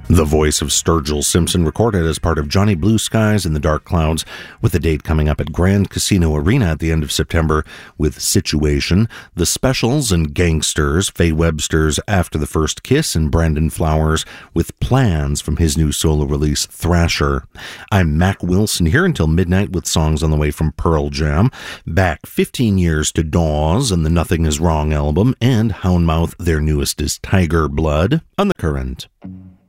The voice of Sturgill Simpson, recorded as part of Johnny Blue Skies in the Dark Clouds, with a date coming up at Grand Casino Arena at the end of September with Situation, The Specials and Gangsters, Faye Webster's After the First Kiss, and Brandon Flowers with Plans from his new solo release, Thrasher. I'm Mac Wilson here until midnight with songs on the way from Pearl Jam, back 15 years to Dawes and the Nothing Is Wrong album, and Houndmouth, their newest is Tiger Blood, on The Current.